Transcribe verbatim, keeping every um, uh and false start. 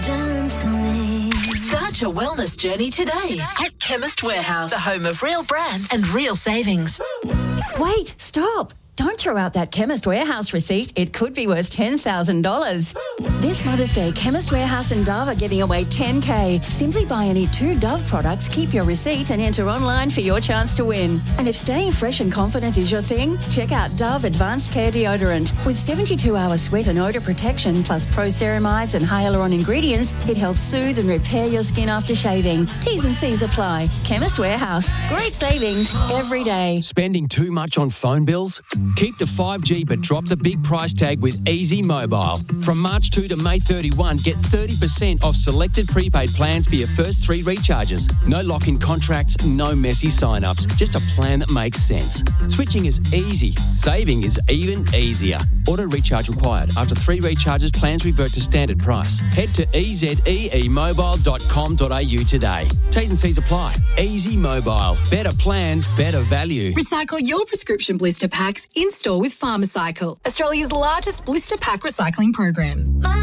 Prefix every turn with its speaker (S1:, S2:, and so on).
S1: done to me.
S2: Start your wellness journey today at Chemist Warehouse, the home of real brands and real savings.
S3: Wait, stop. Don't throw out that Chemist Warehouse receipt. It could be worth ten thousand dollars. This Mother's Day, Chemist Warehouse and Dove are giving away ten K. Simply buy any two Dove products, keep your receipt and enter online for your chance to win. And if staying fresh and confident is your thing, check out Dove Advanced Care Deodorant. With seventy-two hour sweat and odour protection plus pro-ceramides and hyaluron ingredients, it helps soothe and repair your skin after shaving. T's and C's apply. Chemist Warehouse. Great savings every day.
S4: Spending too much on phone bills? Keep the five G but drop the big price tag with Easy Mobile. From March second to May thirty-first, get thirty percent off selected prepaid plans for your first three recharges. No lock-in contracts, no messy sign-ups. Just a plan that makes sense. Switching is easy. Saving is even easier. Auto recharge required. After three recharges, plans revert to standard price. Head to e z e e mobile dot com dot a u today. T's and C's apply. Easy Mobile. Better plans, better value.
S5: Recycle your prescription blister packs in-store with Pharmacycle, Australia's largest blister pack recycling program.
S1: My